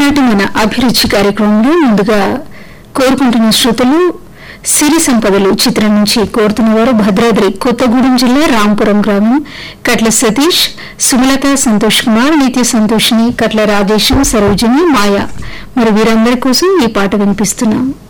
ఈనాటి మన అభిరుచి కార్యక్రమంలో ముందుగా కోరుకుంటున్న శ్రోతలు సిరి సంపదలు చిత్రం నుంచి కోరుతున్న వారు భద్రాద్రి కొత్తగూడెం జిల్లా రాంపురం గ్రామం కట్ల సతీష్, సుమలత, సంతోష్ కుమార్, నిత్య సంతోషిని, కట్ల రాజేశం, సరోజిని, మాయ. మరి వీరందరి కోసం ఈ పాట వినిపిస్తున్నాం.